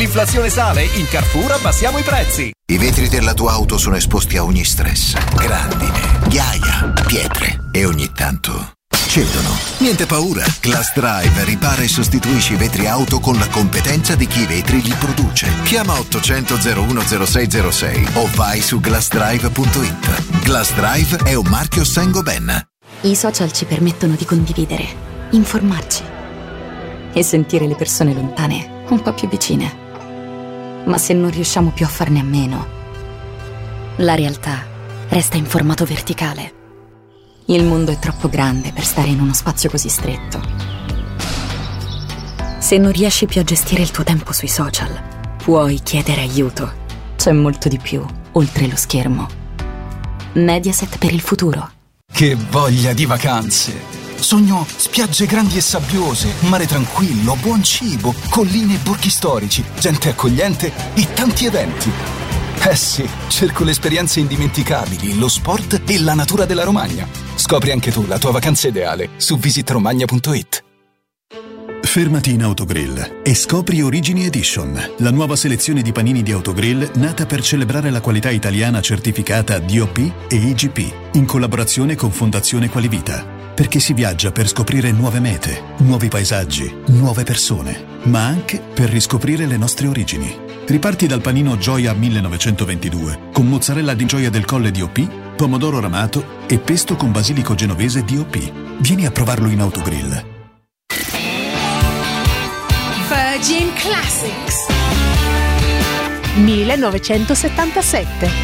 L'inflazione sale? In Carrefour abbassiamo i prezzi. I vetri della tua auto sono esposti a ogni stress. Grandine, ghiaia, pietre e ogni tanto cedono. Niente paura. Glass Drive ripara e sostituisce i vetri auto con la competenza di chi i vetri li produce. Chiama 800 010606 o vai su glassdrive.it. Glass Drive è un marchio Saint-Gobain. I social ci permettono di condividere, informarci e sentire le persone lontane un po' più vicine. Ma se non riusciamo più a farne a meno, la realtà resta in formato verticale. Il mondo è troppo grande per stare in uno spazio così stretto. Se non riesci più a gestire il tuo tempo sui social, puoi chiedere aiuto. C'è molto di più, oltre lo schermo. Mediaset per il futuro. Che voglia di vacanze! Sogno spiagge grandi e sabbiose, mare tranquillo, buon cibo, colline e borghi storici, gente accogliente e tanti eventi. Eh sì, cerco le esperienze indimenticabili, lo sport e la natura della Romagna. Scopri anche tu la tua vacanza ideale su visitromagna.it. Fermati in Autogrill e scopri Origini Edition, la nuova selezione di panini di Autogrill nata per celebrare la qualità italiana certificata DOP e IGP, in collaborazione con Fondazione Qualivita. Perché si viaggia per scoprire nuove mete, nuovi paesaggi, nuove persone, ma anche per riscoprire le nostre origini. Riparti dal panino Gioia 1922, con mozzarella di Gioia del Colle DOP, pomodoro ramato e pesto con basilico genovese DOP. Vieni a provarlo in Autogrill. Virgin Classics 1977.